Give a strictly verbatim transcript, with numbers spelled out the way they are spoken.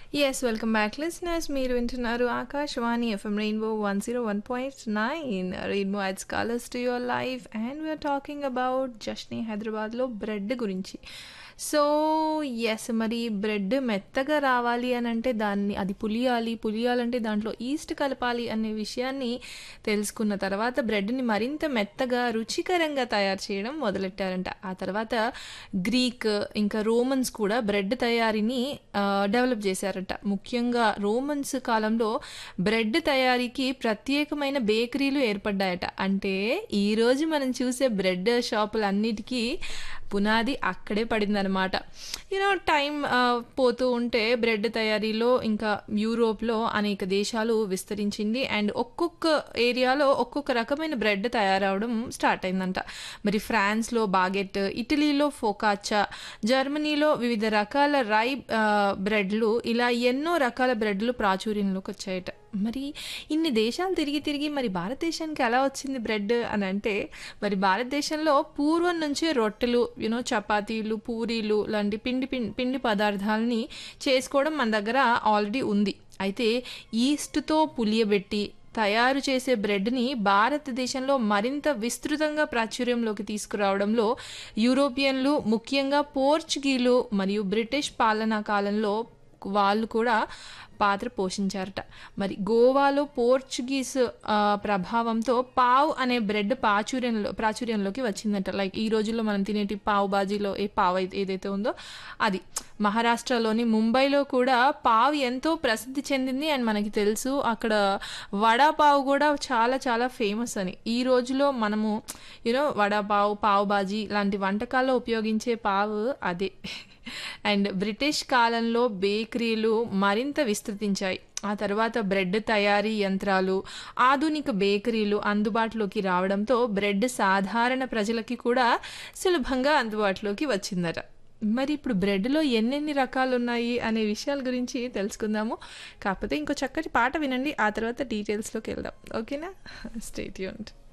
Yes, welcome back, listeners. మీరు వింటున్నారు Akashvani FM rainbow one zero one point nine rainbow ads colours to your life and we are talking about జష్ని హైదరాబాద్లో bread గురించి. So yes, మరి bread మెత్తగా రావాలి అని అంటే దాన్ని అది పులియాలి పులియాలంటే దాంట్లో ఈస్ట్ కలపాలి అనే విషయాన్ని తెలుసుకున్న తర్వాత బ్రెడ్ని మరింత మెత్తగా రుచికరంగా తయారు చేయడం మొదలెట్టారంట. ఆ తర్వాత గ్రీక్ ఇంకా రోమన్స్ కూడా బ్రెడ్ తయారీని డెవలప్ చేశారంట. ముఖ్యంగా రోమన్స్ కాలంలో బ్రెడ్ తయారీకి ప్రత్యేకమైన బేకరీలు ఏర్పడ్డాయట. అంటే ఈరోజు మనం చూసే బ్రెడ్ షాపులన్నిటికీ పునాది అక్కడే పడిందనమాట. యూనో టైం పోతూ ఉంటే బ్రెడ్ తయారీలో ఇంకా యూరోప్లో అనేక దేశాలు విస్తరించింది అండ్ ఒక్కొక్క ఏరియాలో ఒక్కొక్క రకమైన బ్రెడ్ తయారవడం స్టార్ట్ అయిందంట. మరి ఫ్రాన్స్లో బాగెట్, ఇటలీలో ఫోకాచా, జర్మనీలో వివిధ రకాల రై బ్రెడ్లు, ఇలా ఎన్నో రకాల బ్రెడ్లు ప్రాచుర్యంలోకి వచ్చాయట. మరి ఇన్ని దేశాలు తిరిగి తిరిగి మరి భారతదేశానికి ఎలా వచ్చింది బ్రెడ్ అని అంటే, మరి భారతదేశంలో పూర్వం నుంచే రొట్టెలు, యూనో చపాతీలు, పూరీలు లాంటి పిండి పిండి పిండి పదార్థాలని చేసుకోవడం మన దగ్గర ఆల్రెడీ ఉంది. అయితే ఈస్ట్తో పులియబెట్టి తయారు చేసే బ్రెడ్ని భారతదేశంలో మరింత విస్తృతంగా ప్రాచుర్యంలోకి తీసుకురావడంలో యూరోపియన్లు, ముఖ్యంగా పోర్చుగీలు మరియు బ్రిటిష్ పాలనా కాలంలో వాళ్ళు కూడా పాత్ర పోషించారట. మరి గోవాలో పోర్చుగీస్ ప్రభావంతో పావ్ అనే బ్రెడ్ ప్రాచుర్యంలో ప్రాచుర్యంలోకి వచ్చిందట. లైక్ ఈ రోజుల్లో మనం తినేటి పావ్ బాజీలో ఏ పావ్ అయితే ఏదైతే ఉందో అది. మహారాష్ట్రలోని ముంబైలో కూడా పావ్ ఎంతో ప్రసిద్ధి చెందింది అండ్ మనకి తెలుసు అక్కడ వడాపావ్ కూడా చాలా చాలా ఫేమస్ అని. ఈ రోజులో మనము యూనో వడాపావ్, పావ్ బాజీ లాంటి వంటకాల్లో ఉపయోగించే పావ్ అదే. అండ్ బ్రిటిష్ కాలంలో బేకరీలు మరింత విస్తృతించాయి. ఆ తర్వాత బ్రెడ్ తయారీ యంత్రాలు, ఆధునిక బేకరీలు అందుబాటులోకి రావడంతో బ్రెడ్ సాధారణ ప్రజలకి కూడా సులభంగా అందుబాటులోకి వచ్చిందట. మరి ఇప్పుడు బ్రెడ్లో ఎన్నెన్ని రకాలు ఉన్నాయి అనే విషయాల గురించి తెలుసుకుందాము. కాకపోతే ఇంకో చక్కటి పాట వినండి, ఆ తర్వాత డీటెయిల్స్లోకి వెళ్దాం. ఓకేనా? Stay tuned.